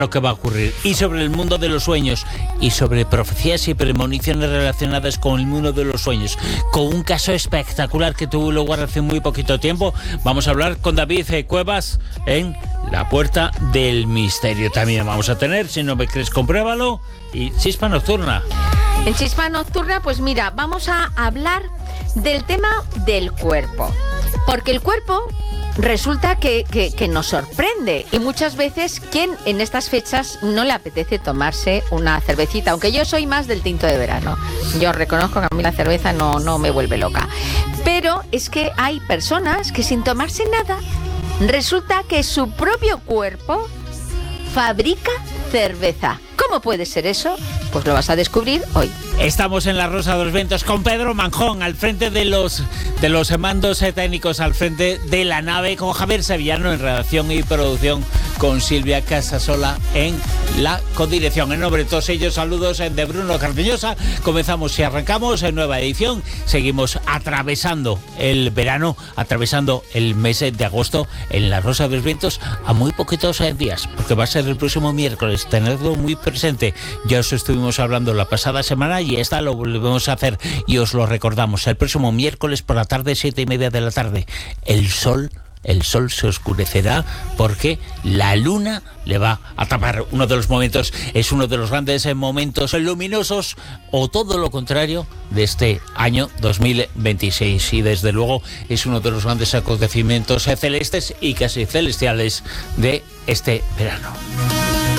lo que va a ocurrir, y sobre el mundo de los sueños, y sobre profecías y premoniciones relacionadas con el mundo de los sueños, con un caso espectacular que tuvo lugar hace muy poquito tiempo. Vamos a hablar con David Cuevas en La Puerta del Misterio. También vamos a tener, si no me crees, compruébalo, y Chispa Nocturna. En Chispa Nocturna, pues mira, vamos a hablar del tema del cuerpo, porque el cuerpo resulta que nos sorprende, y muchas veces, ¿quién en estas fechas no le apetece tomarse una cervecita? Aunque yo soy más del tinto de verano. Yo reconozco que a mí la cerveza no me vuelve loca. Pero es que hay personas que sin tomarse nada, resulta que su propio cuerpo fabrica cerveza. ¿Cómo puede ser eso? Pues lo vas a descubrir hoy. Estamos en la Rosa de los Vientos con Pedro Manjón al frente de los mandos técnicos, al frente de la nave, con Javier Sevillano en redacción y producción, con Silvia Casasola en la codirección. En nombre de todos ellos, saludos de Bruno Cardeñosa. Comenzamos y arrancamos en nueva edición. Seguimos atravesando el verano, atravesando el mes de agosto en la Rosa de los Vientos a muy poquitos días, porque va a ser el próximo miércoles. Tenedlo muy presente. Ya os estuvimos hablando la pasada semana y esta lo volvemos a hacer y os lo recordamos. El próximo miércoles por la tarde, 7:30 de la tarde, el sol se oscurecerá porque la luna le va a tapar. Uno de los momentos, es uno de los grandes momentos luminosos, o todo lo contrario, de este año 2026, y desde luego es uno de los grandes acontecimientos celestes y casi celestiales de este verano.